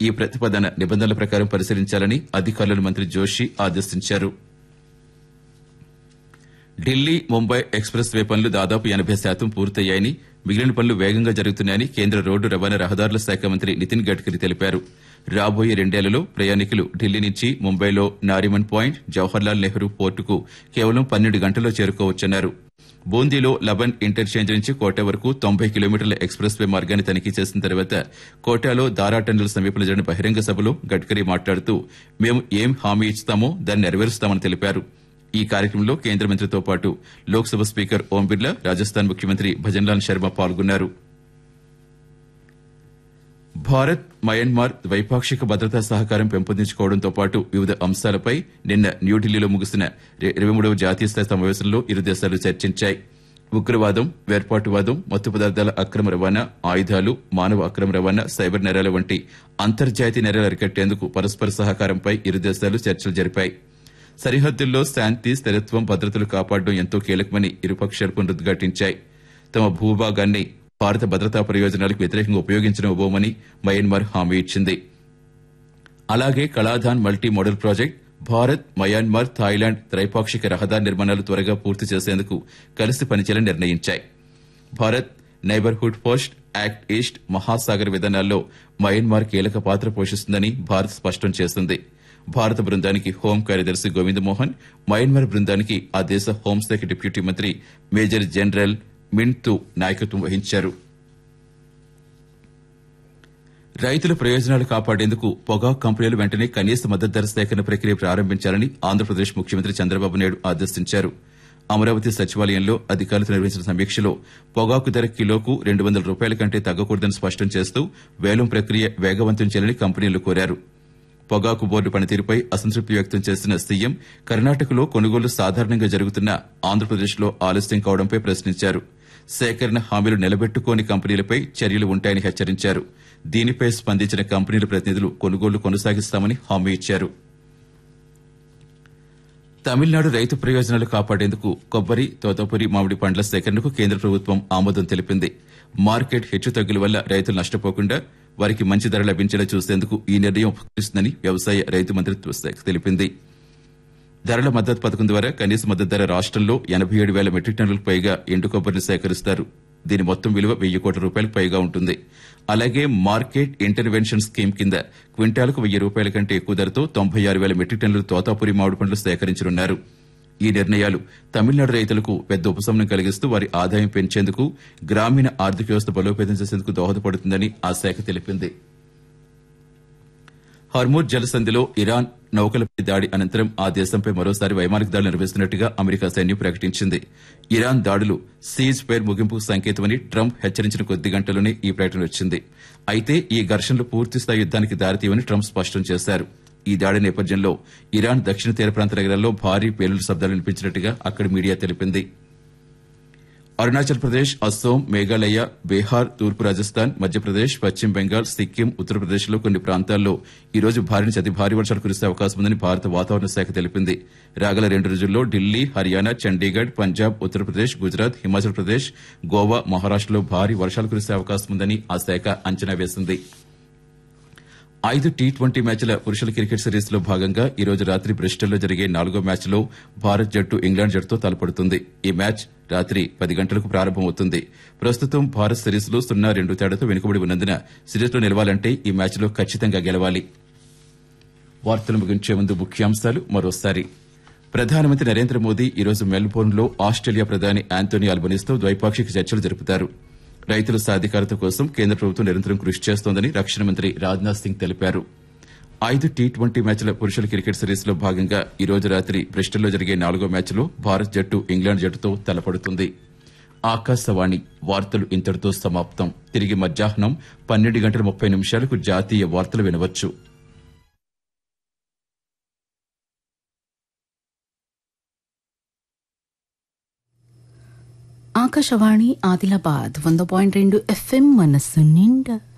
ఈ ప్రతిపాదన నిబంధనల ప్రకారం పరిశీలించాలని అధికారులను మంత్రి జోషి ఆదేశించారు. ఢిల్లీ ముంబై ఎక్స్ప్రెస్ వే పనులు దాదాపు 80% పూర్తయ్యాయని, మిగిలిన పనులు వేగంగా జరుగుతున్నాయని కేంద్ర రోడ్డు రవాణా రహదారుల శాఖ మంత్రి నితిన్ గడ్కరీ తెలిపారు. రాబోయే 2 ఏళ్లలో ప్రయాణికులు ఢిల్లీ నుంచి ముంబైలో నారిమన్ పాయింట్, జవహర్లాల్ నెహ్రూ పోర్టుకు కేవలం 12 గంటల్లో చేరుకోవచ్చన్నారు. బూందీలో లబన్ ఇంటర్చేంజ్ నుంచి కోటా వరకు 90 కిలోమీటర్ల ఎక్స్ప్రెస్ వే మార్గాన్ని తనిఖీ చేసిన తర్వాత కోటాలో దారా టన్నెల్ సమీపంలో జరిగిన బహిరంగ సభలో గడ్కరీ మాట్లాడుతూ మేము ఏం హామీ ఇస్తామో దాన్ని నెరవేరుస్తామని తెలిపారు. ఈ కార్యక్రమంలో కేంద్ర మంత్రితో పాటు లోక్సభ స్పీకర్ ఓం బిర్లా, రాజస్థాన్ ముఖ్యమంత్రి భజన్లాల్ శర్మ పాల్గొన్నారు. భారత్ మయన్మార్ ద్వైపాక్షిక భద్రతా సహకారం పెంపొందించుకోవడంతో పాటు వివిధ అంశాలపై నిన్న న్యూఢిల్లీలో ముగిసిన 23వ జాతీయ స్థాయి సమావేశంలో ఇరు దేశాలు చర్చించాయి. ఉగ్రవాదం, వేర్పాటువాదం, మత్తు పదార్థాల అక్రమ రవాణా, ఆయుధాలు, మానవ అక్రమ రవాణా, సైబర్ నేరాల వంటి అంతర్జాతీయ నేరాలు అరికట్టేందుకు పరస్పర సహకారంపై ఇరు దేశాలు చర్చలు జరిపాయి. సరిహద్దుల్లో శాంతి, స్థిరత్వం, భద్రతలు కాపాడడం ఎంతో కీలకమని ఇరుపక్షాలు పునరుద్ఘాటించాయి. తమ భూభాగాన్ని భారత భద్రతా ప్రయోజనాలకు వ్యతిరేకంగా ఉపయోగించనివ్వబోమని మయన్మార్ హామీ ఇచ్చింది. అలాగే కళాధాన్ multi modal project, Bharat, Myanmar, Thailand త్రైపాక్షిక రహదారి నిర్మాణాలు త్వరగా పూర్తి చేసేందుకు కలిసి పనిచేయాలని నిర్ణయించాయి. Bharat neighbourhood post, act east, Mahasagar విధానాల్లో మయన్మార్ కీలక పాత్ర పోషిస్తుందని భారత్ స్పష్టం చేసింది. భారత బృందానికి హోం కార్యదర్శి గోవింద్ మోహన్, మయన్మార్ బృందానికి ఆ దేశ హోంశాఖ డిప్యూటీ మంత్రి మేజర్ జనరల్ మింటూ నాయకత్వం వహించారు. రైతుల ప్రయోజనాలు కాపాడేందుకు పొగాకు కంపెనీలు వెంటనే కనీస మద్దతు ధర సేకరణ ప్రక్రియ ప్రారంభించాలని ఆంధ్రప్రదేశ్ ముఖ్యమంత్రి చంద్రబాబు నాయుడు ఆదేశించారు. అమరావతి సచివాలయంలో అధికారులతో నిర్వహించిన సమీక్షలో పొగాకు ధర కిలోకు ₹200 కంటే తగ్గకూడదని స్పష్టం చేస్తూ వేలం ప్రక్రియ వేగవంతం చేయాలని కంపెనీలు కోరారు. పొగాకు బోర్డు పనితీరుపై అసంతృప్తి వ్యక్తం చేసిన సీఎం కర్ణాటకలో కొనుగోలు సాధారణంగా జరుగుతున్నా ఆంధ్రప్రదేశ్లో ఆలస్యం కావడంపై ప్రశ్నించారు. సేకరణ హామీలు నిలబెట్టుకోని కంపెనీలపై చర్యలు ఉంటాయని హెచ్చరించారు. దీనిపై స్పందించిన కంపెనీల ప్రతినిధులు కొనుగోలు కొనసాగిస్తామని హామీ ఇచ్చారు. తమిళనాడు రైతు ప్రయోజనాలు కాపాడేందుకు కొబ్బరి, తోతాపురి, మామిడి పండ్ల సేకరణకు కేంద్ర ప్రభుత్వం ఆమోదం తెలిపింది. మార్కెట్ హెచ్చుతగ్గుల వల్ల రైతులు నష్టపోకుండా వారికి మంచి ధర లభించేలా చూసేందుకు ఈ నిర్ణయం ఉపకరిస్తుందని వ్యవసాయ రైతు మంత్రిత్వ శాఖ తెలిపింది. ధరల మద్దతు పథకం ద్వారా కనీస మద్దతు ధర రాష్టంలో 87,000 మెట్రిక్ టన్నులకు పైగా ఎండు కొబ్బరిని సేకరిస్తారు. దీని మొత్తం విలువ ₹1,000 కోట్ల పైగా ఉంటుంది. అలాగే మార్కెట్ ఇంటర్వెన్షన్ స్కీమ్ కింద క్వింటాలకు ₹1,000 కంటే ఎక్కువ ధరతో 96,000 మెట్రిక్ టన్నుల తోతాపురి మామిడి పండ్లు సేకరించనున్నారు. ఈ నిర్ణయాలు తమిళనాడు రైతులకు పెద్ద ఉపశమనం కలిగిస్తూ వారి ఆదాయం పెంచేందుకు, గ్రామీణ ఆర్థిక వ్యవస్థ బలోపేతం చేసేందుకు దోహదపడుతుందని ఆ శాఖ తెలిపింది. హర్మూజ్ జలసంధిలో ఇరాన్ నౌకలపై దాడి అనంతరం ఆ దేశంపై మరోసారి వైమానిక దాడులు నిర్వహిస్తున్నట్టుగా అమెరికా సైన్యం ప్రకటించింది. ఇరాన్ దాడులు సీజ్ ఫైర్ ముగింపుకు సంకేతమని ట్రంప్ హెచ్చరించిన కొద్ది గంటల్లోనే ఈ ప్రకటన వచ్చింది. అయితే ఈ ఘర్షణలు పూర్తిస్థాయి యుద్దానికి దారితీయవని ట్రంప్ స్పష్టం చేశారు. ఈ దాడి నేపథ్యంలో ఇరాన్ దక్షిణ తీర ప్రాంత నగరాల్లో భారీ పేలుడు శబ్దాలు వినిపించినట్టుగా అక్కడి మీడియా తెలిపింది. అరుణాచల్ ప్రదేశ్, అస్సోం, మేఘాలయ, బీహార్, తూర్పు రాజస్థాన్, మధ్యప్రదేశ్, పశ్చిమ బెంగాల్, సిక్కిం, ఉత్తరప్రదేశ్లో కొన్ని ప్రాంతాల్లో ఈ రోజు భారీ నుంచి అతి భారీ వర్షాలు కురిసే అవకాశం ఉందని భారత వాతావరణ శాఖ తెలిపింది. రాగల 2 రోజుల్లో ఢిల్లీ, హర్యానా, చండీగఢ్, పంజాబ్, ఉత్తరప్రదేశ్, గుజరాత్, హిమాచల్ ప్రదేశ్, గోవా, మహారాష్టలో భారీ వర్షాలు కురిసే అవకాశం ఉందని ఆ శాఖ అంచనా వేసింది. 5 టీ20 మ్యాచ్ల పురుషుల క్రికెట్ సిరీస్ లో భాగంగా ఈ రోజు రాత్రి బ్రిస్టల్లో జరిగే 4వ మ్యాచ్లో భారత్ జట్టు ఇంగ్లాండ్ జట్టుతో తలపడుతుంది. ఈ మ్యాచ్ రాత్రి 10 గంటలకు ప్రారంభమవుతుంది. ప్రస్తుతం భారత్ సిరీస్లో 0-2 తేడాతో వెనుకబడి ఉన్నందున సిరీస్లో నిలవాలంటే ఈ మ్యాచ్లో ఖచ్చితంగా గెలవాలి. వార్తలు ముగించే ముందు ముఖ్యాంశాలు మరోసారి. ప్రధానమంత్రి నరేంద్ర మోదీ ఈ రోజు మెల్బోర్న్లో ఆస్ట్రేలియా ప్రధాని యాంటోనీ అల్బనీస్తో ద్వైపాక్షిక చర్చలు జరుపుతారు. రైతుల సాధికారత కోసం కేంద్ర ప్రభుత్వం నిరంతరం కృషి చేస్తోందని రక్షణ మంత్రి రాజ్నాథ్ సింగ్ తెలిపారు. 5 టీ20 మ్యాచ్ల పురుషుల క్రికెట్ సిరీస్ లో భాగంగా ఈ రోజు రాత్రి బ్రిస్టల్లో జరిగే 4వ మ్యాచ్లో భారత్ జట్టు ఇంగ్లాండ్ జట్టుతో తలపడుతుంది. ఆకాశవాణి వార్తలు ఇంతటితో సమాప్తం. తిరిగి మధ్యాహ్నం 12:30 జాతీయ వార్తలు వినవచ్చు. ఆకాశవాణి ఆదిలాబాద్ 100.2 FM మనస్సు నిండా.